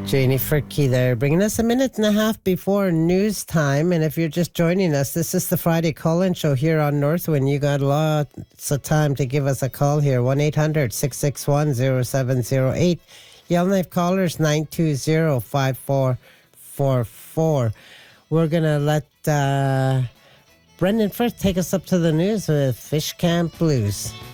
Janie Furkey there, bringing us a minute and a half before news time. And if you're just joining us, this is the Friday call-in show here on Northwind. You got lots of time to give us a call here. 1-800-661-0708. Yellowknife callers 920-5444. We're going to let Brendan first take us up to the news with Fish Camp Blues.